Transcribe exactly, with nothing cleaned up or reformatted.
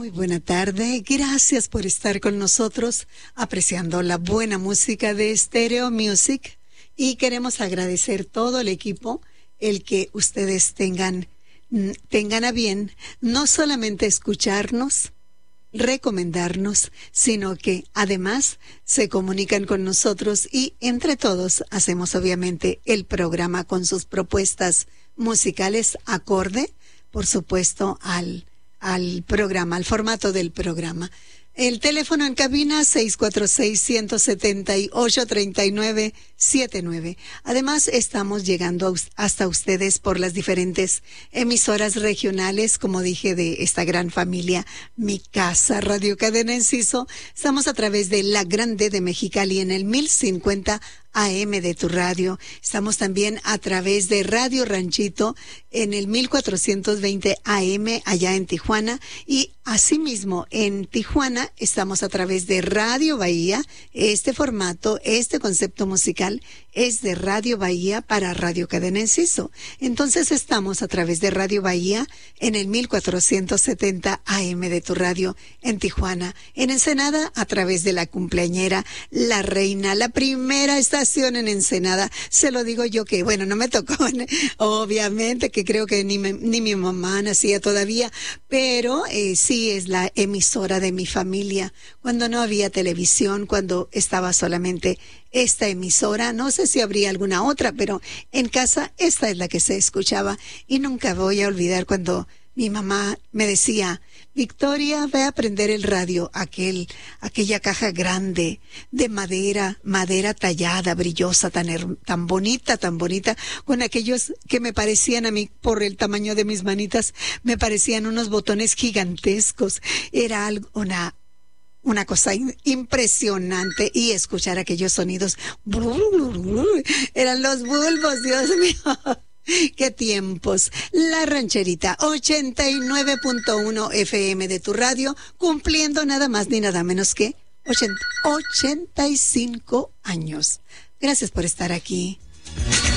Muy buena tarde, gracias por estar con nosotros apreciando la buena música de Stereo Music y queremos agradecer todo el equipo el que ustedes tengan, tengan a bien no solamente escucharnos, recomendarnos, sino que además se comunican con nosotros y entre todos hacemos obviamente el programa con sus propuestas musicales acorde, por supuesto, al al programa, al formato del programa. El teléfono en cabina seis cuatro seis, uno siete ocho, tres nueve siete nueve. Además, estamos llegando hasta ustedes por las diferentes emisoras regionales, como dije, de esta gran familia, Mi Casa, Radio Cadena Enciso. Estamos a través de La Grande de Mexicali en el mil cincuenta A M de tu radio. Estamos también a través de Radio Ranchito en el mil cuatrocientos veinte A M allá en Tijuana, y asimismo en Tijuana estamos a través de Radio Bahía. Este formato, este concepto musical es de Radio Bahía para Radio Cadena Enciso. Entonces estamos a través de Radio Bahía en el mil cuatrocientos setenta A M de tu radio en Tijuana. En Ensenada a través de la cumpleañera La Reina, la primera estación en Ensenada. Se lo digo yo que, bueno, no me tocó, obviamente, que creo que ni, me, ni mi mamá nacía todavía, pero eh, sí es la emisora de mi familia. Cuando no había televisión, cuando estaba solamente esta emisora, no sé si habría alguna otra, pero en casa esta es la que se escuchaba. Y nunca voy a olvidar cuando mi mamá me decía: Victoria, ve a prender el radio, aquel, aquella caja grande de madera, madera tallada, brillosa, tan, her- tan bonita, tan bonita, con aquellos que me parecían a mí, por el tamaño de mis manitas, me parecían unos botones gigantescos. Era algo, una Una cosa in- impresionante, y escuchar aquellos sonidos, eran los bulbos, Dios mío. ¡Qué tiempos! La Rancherita, ochenta y nueve punto uno F M de tu radio, cumpliendo nada más ni nada menos que ochenta, ochenta y cinco años. Gracias por estar aquí.